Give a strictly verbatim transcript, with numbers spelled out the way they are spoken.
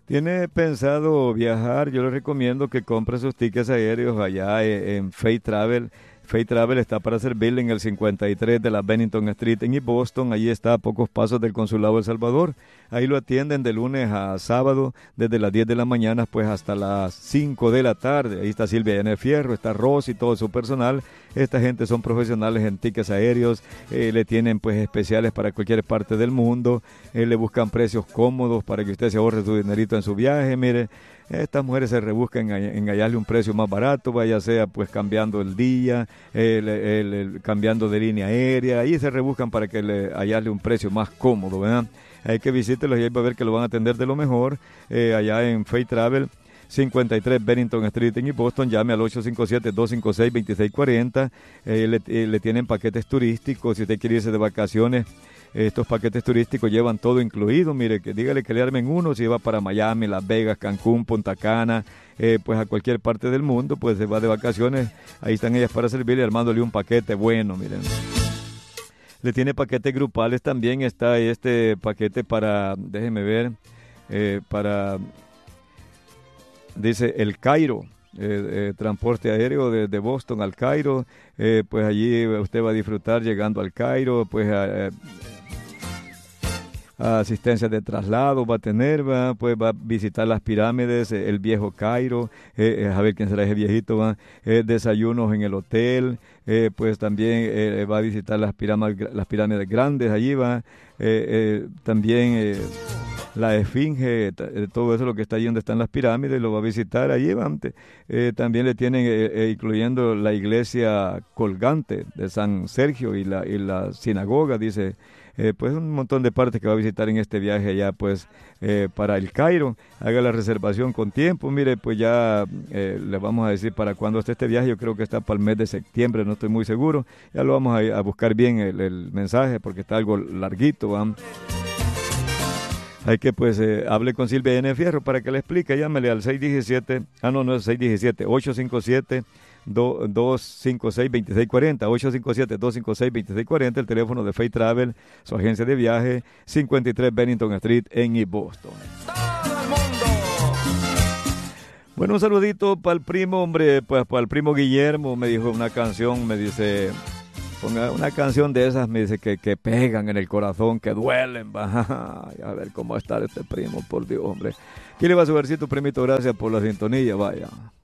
¿Tiene pensado viajar? Yo le recomiendo que compre sus tickets aéreos allá e- en Fay Travel. Fay Travel está para servirle en el cincuenta y tres de la Bennington Street en East Boston. Allí está a pocos pasos del Consulado de El Salvador. Ahí lo atienden de lunes a sábado, desde las diez de la mañana pues hasta las cinco de la tarde. Ahí está Silvia N. Fierro, está Ross y todo su personal. Esta gente son profesionales en tickets aéreos, eh, le tienen pues especiales para cualquier parte del mundo, eh, le buscan precios cómodos para que usted se ahorre su dinerito en su viaje. Mire, estas mujeres se rebuscan en, en hallarle un precio más barato, vaya sea pues cambiando el día, el, el, el, cambiando de línea aérea, ahí se rebuscan para que le hallarle un precio más cómodo, ¿verdad? Hay que visítelos y ahí va a ver que lo van a atender de lo mejor, eh, allá en Fay Travel, cincuenta y tres Bennington Street en Boston. Llame al ocho cinco siete, dos cinco seis, dos seis cuatro cero. Eh, le, eh, le tienen paquetes turísticos. Si usted quiere irse de vacaciones, estos paquetes turísticos llevan todo incluido. Mire, que dígale que le armen uno. Si va para Miami, Las Vegas, Cancún, Punta Cana, eh, pues a cualquier parte del mundo, pues se va de vacaciones. Ahí están ellas para servirle, armándole un paquete bueno, miren. Le tiene paquetes grupales también. Está este paquete para, déjeme ver, eh, para... Dice el Cairo, eh, eh, transporte aéreo de, de Boston al Cairo, eh, pues allí usted va a disfrutar llegando al Cairo, pues a, a asistencia de traslado va a tener, va, pues va a visitar las pirámides, eh, el viejo Cairo, eh, eh, a ver quién será ese viejito, va, eh, desayunos en el hotel, eh, pues también eh, va a visitar las pirámides, las pirámides grandes, allí va, eh, eh, también... Eh, la esfinge, t- todo eso lo que está allí donde están las pirámides, lo va a visitar allí. Eh, también le tienen, eh, eh, incluyendo la iglesia colgante de San Sergio y la, y la sinagoga, dice, eh, pues un montón de partes que va a visitar en este viaje allá, pues, eh, para el Cairo. Haga la reservación con tiempo, mire, pues ya eh, le vamos a decir para cuándo está este viaje. Yo creo que está para el mes de septiembre, no estoy muy seguro. Ya lo vamos a, a buscar bien el, el mensaje porque está algo larguito, ¿va? Hay que, pues, eh, hable con Silvia N. Fierro para que le explique. Llámele al seis uno siete, ah, no, no es seis uno siete, ocho cinco siete, dos cinco seis, dos seis cuatro cero, ocho cinco siete, dos cinco seis, dos seis cuatro cero, el teléfono de Fay Travel, su agencia de viaje, cincuenta y tres Bennington Street en East Boston. Todo el mundo. Bueno, un saludito para el primo, hombre, pues para el primo Guillermo. Me dijo una canción, me dice... Ponga una canción de esas, me dice, que, que pegan en el corazón, que duelen. Va. A ver cómo está este primo, por Dios, hombre. ¿Quién le va a su versito, primito? Gracias por la sintonía, vaya.